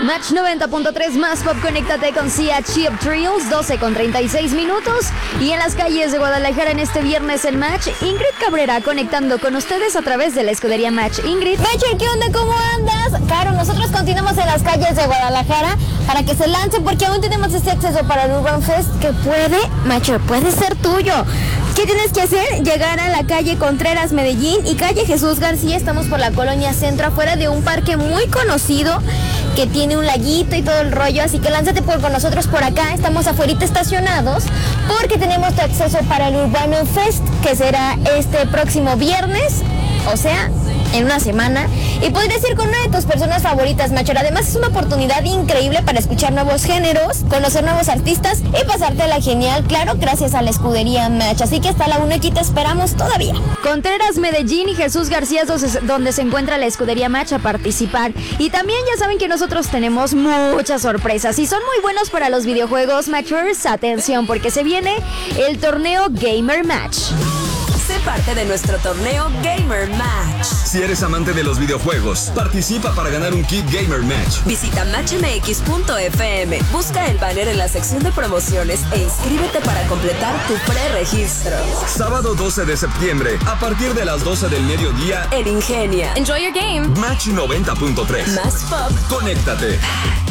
Match 90.3 más pop, conéctate con Sia Chip Trills, 12:36. Y en las calles de Guadalajara en este viernes en Match, Ingrid Cabrera conectando con ustedes a través de la escudería Match. Ingrid. Matcher, ¿qué onda? ¿Cómo andas? Claro, nosotros continuamos en las calles de Guadalajara para que se lancen porque aún tenemos este acceso para el Urban Fest que puede ser tuyo. ¿Qué tienes que hacer? Llegar a la calle Contreras Medellín y calle Jesús García. Estamos por la colonia Centro, afuera de un parque muy conocido que tiene un laguito y todo el rollo, así que lánzate con nosotros por acá. Estamos afuera estacionados porque tenemos tu acceso para el Urban Fest, que será este próximo viernes, o sea, en una semana, y podrías ir con una de tus personas favoritas, Macher. Además es una oportunidad increíble para escuchar nuevos géneros, conocer nuevos artistas y pasártela genial, claro, gracias a la escudería Match. Así que hasta la 1 aquí te esperamos todavía. Contreras, Medellín y Jesús García es donde se encuentra la escudería Match a participar. Y también ya saben que nosotros tenemos muchas sorpresas y son muy buenos para los videojuegos, Matchers. Atención, porque se viene el torneo Gamer Match. Sé parte de nuestro torneo Gamer Match. Si eres amante de los videojuegos, participa para ganar un kit Gamer Match. Visita matchmx.fm, busca el banner en la sección de promociones e inscríbete para completar tu preregistro. Sábado 12 de septiembre, a partir de las 12 del mediodía, en Ingenia. Enjoy your game. Match 90.3. Más pop. Conéctate.